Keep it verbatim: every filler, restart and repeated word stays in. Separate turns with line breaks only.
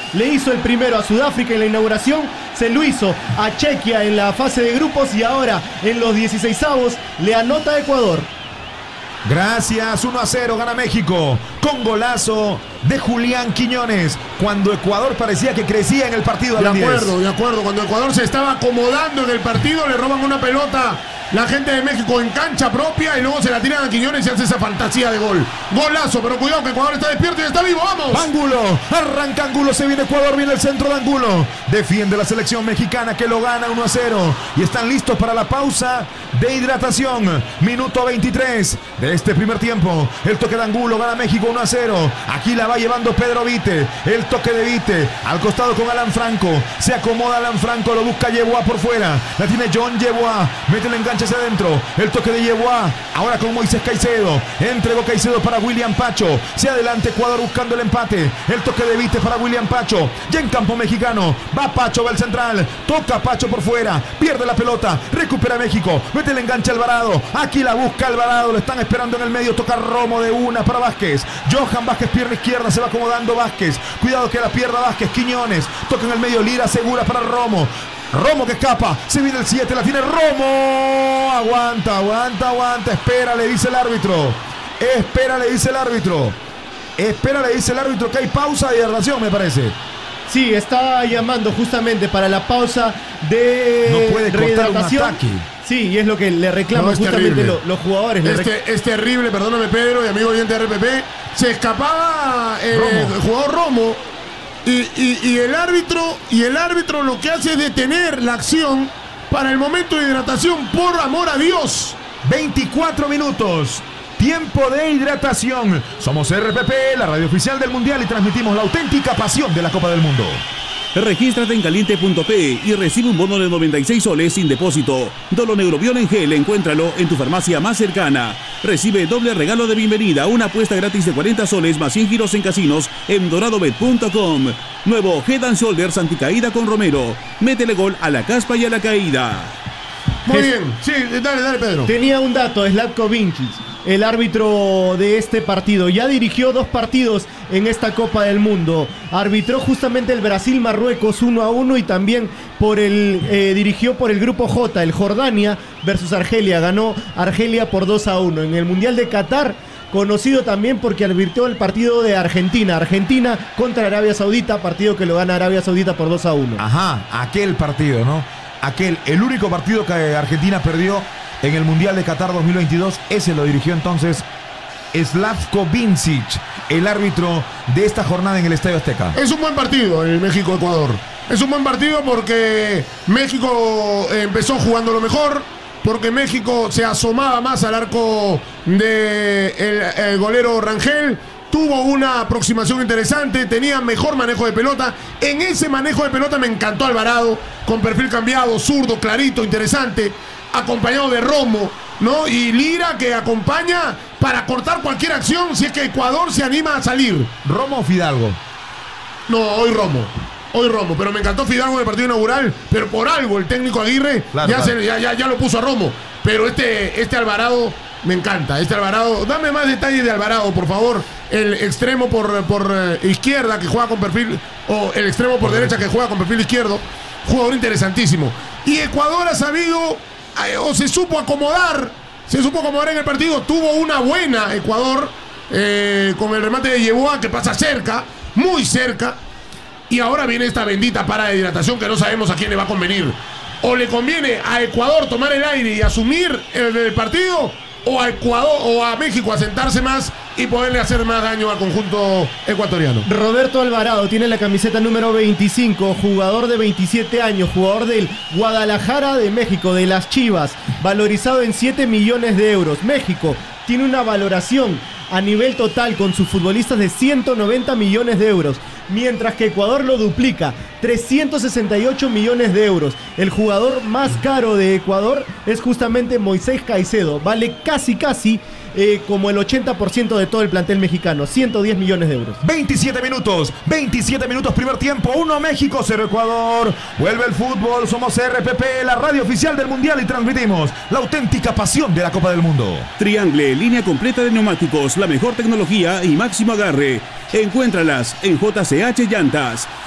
le hizo el primero a Sudáfrica en la inauguración, se lo hizo a Chequia en la fase de grupos y ahora en los dieciseisavos le anota a Ecuador.
Gracias, uno a cero, gana México con golazo de Julián Quiñones, cuando Ecuador parecía que crecía en el partido.
De acuerdo, de acuerdo, cuando Ecuador se estaba acomodando en el partido, le roban una pelota la gente de México en cancha propia y luego se la tiran a Quiñones y hace esa fantasía de gol. Golazo, pero cuidado que Ecuador está despierto y está vivo, ¡vamos!
Ángulo, arranca Ángulo, se viene Ecuador, viene el centro de Ángulo. Defiende la selección mexicana que lo gana uno a cero. Y están listos para la pausa de hidratación. Minuto veintitrés de este primer tiempo. El toque de Ángulo, gana México uno a cero. Aquí la va llevando Pedro Vite. El toque de Vite, al costado con Alan Franco. Se acomoda Alan Franco, lo busca Yeboah por fuera. La tiene John Yeboah, mete el enganche hacia adentro, el toque de Yeboah, ahora con Moisés Caicedo, entregó Caicedo para William Pacho, se adelanta Ecuador buscando el empate, el toque de Vite para William Pacho, ya en campo mexicano, va Pacho, va el central, toca Pacho por fuera, pierde la pelota, recupera México, mete el enganche Alvarado, aquí la busca Alvarado, lo están esperando en el medio, toca Romo de una para Vázquez, Johan Vázquez, pierna izquierda, se va acomodando Vázquez, cuidado que la pierda Vázquez, Quiñones, toca en el medio, Lira segura para Romo, Romo que escapa, se viene el siete, la tiene Romo, aguanta, aguanta, aguanta, espera, le dice el árbitro, espera, le dice el árbitro, espera, le dice el árbitro que hay pausa de hidratación, me parece.
Sí, está llamando justamente para la pausa de
no puede
rehidratación.
Un ataque.
Sí, y es lo que le reclaman no, justamente lo, los jugadores.
Es, te, es terrible, perdóname Pedro y amigo oyente de R P P, se escapaba eh, el jugador Romo. Y, y, y el árbitro y el árbitro lo que hace es detener la acción para el momento de hidratación, por amor a Dios.
veinticuatro minutos, tiempo de hidratación. Somos R P P, la radio oficial del Mundial, y transmitimos la auténtica pasión de la Copa del Mundo.
Regístrate en caliente punto p y recibe un bono de noventa y seis soles sin depósito. Doloneurobion en gel, encuéntralo en tu farmacia más cercana. Recibe doble regalo de bienvenida, una apuesta gratis de cuarenta soles más cien giros en casinos en doradobet punto com. Nuevo Head and Shoulders anticaída con Romero. Métele gol a la caspa y a la caída.
Muy bien, sí, dale, dale Pedro.
Tenía un dato, Zlatko Vincic, el árbitro de este partido. Ya dirigió dos partidos en esta Copa del Mundo. Arbitró justamente el Brasil-Marruecos uno a uno y también por el eh, dirigió por el grupo J, el Jordania versus Argelia. Ganó Argelia por dos a uno. En el Mundial de Qatar, conocido también porque arbitró el partido de Argentina. Argentina contra Arabia Saudita, partido que lo gana Arabia Saudita por dos a uno.
Ajá, aquel partido, ¿no? Aquel, el único partido que Argentina perdió en el Mundial de Qatar dos mil veintidós, ese lo dirigió entonces Zlatko Vincic, el árbitro de esta jornada en el Estadio Azteca.
Es un buen partido el México-Ecuador. Es un buen partido porque México empezó jugando lo mejor, porque México se asomaba más al arco del de el golero Rangel. Tuvo una aproximación interesante, tenía mejor manejo de pelota. En ese manejo de pelota me encantó Alvarado, con perfil cambiado, zurdo, clarito, interesante, acompañado de Romo, ¿no? Y Lira, que acompaña para cortar cualquier acción si es que Ecuador se anima a salir.
¿Romo o Fidalgo?
No, hoy Romo. Hoy Romo, pero me encantó Fidalgo en el partido inaugural, pero por algo el técnico Aguirre claro, ya, claro. Se, ya, ya, ya lo puso a Romo. Pero este, este Alvarado me encanta, este Alvarado. Dame más detalles de Alvarado, por favor. El extremo por, por eh, izquierda que juega con perfil, o el extremo por derecha que juega con perfil izquierdo. Jugador interesantísimo. Y Ecuador ha sabido, eh, o se supo acomodar, se supo acomodar en el partido. Tuvo una buena Ecuador eh, con el remate de Yeboah que pasa cerca, muy cerca. Y ahora viene esta bendita para de hidratación que no sabemos a quién le va a convenir. O le conviene a Ecuador tomar el aire y asumir el, el partido, o a Ecuador o a México asentarse más y poderle hacer más daño al conjunto ecuatoriano.
Roberto Alvarado tiene la camiseta número veinticinco, jugador de veintisiete años, jugador del Guadalajara de México, de las Chivas, valorizado en siete millones de euros. México tiene una valoración a nivel total con sus futbolistas de ciento noventa millones de euros, mientras que Ecuador lo duplica, trescientos sesenta y ocho millones de euros. El jugador más caro de Ecuador es justamente Moisés Caicedo, vale casi casi eh, como el ochenta por ciento de todo el plantel mexicano, ciento diez millones de euros.
veintisiete minutos, veintisiete minutos primer tiempo, uno México, cero Ecuador. Vuelve el fútbol, somos R P P, la radio oficial del Mundial, y transmitimos la auténtica pasión de la Copa del Mundo.
Triangle, línea completa de neumáticos, la mejor tecnología y máximo agarre. Encuéntralas en J C H Llantas.